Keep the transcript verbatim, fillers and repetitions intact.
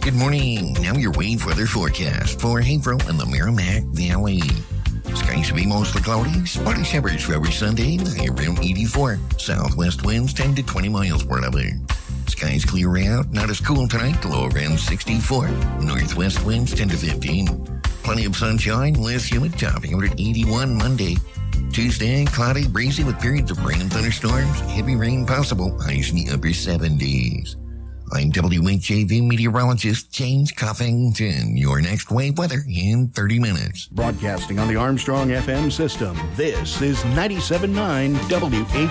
Good morning. Now your wave weather forecast for Haverhill and the Merrimack Valley. Skies will be mostly cloudy. Spotty showers for every Sunday. High around eighty-four. Southwest winds ten to twenty miles per hour. Skies clear out. Not as cool tonight. Low around sixty-four. Northwest winds ten to fifteen. Plenty of sunshine. Less humid. Topping out at eighty-one Monday. Tuesday, cloudy, breezy with periods of rain and thunderstorms. Heavy rain possible. Highs in the upper seventies. I'm W H A V meteorologist James Cuffington. Your next wave weather in thirty minutes. Broadcasting on the Armstrong F M system, this is ninety-seven point nine W H A V.